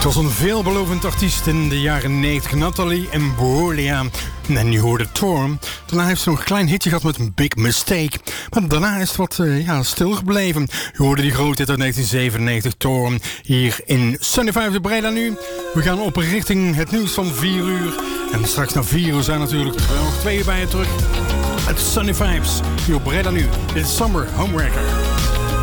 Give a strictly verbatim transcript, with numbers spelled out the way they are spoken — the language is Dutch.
Het was een veelbelovend artiest in de jaren negentig, Natalie Imbruglia. En je hoorde Torm. Daarna heeft ze nog een klein hitje gehad met een Big Mistake. Maar daarna is het wat uh, ja, stilgebleven. Je hoorde die grote hit uit negentien zevenennegentig, Torm. Hier in Sunny Vibes de Breda nu. We gaan op richting het nieuws van vier uur. En straks na vier uur zijn natuurlijk nog twee uur bij je terug. Het Sunny Vibes. Hier op Breda nu. Dit is Summer Homeworker.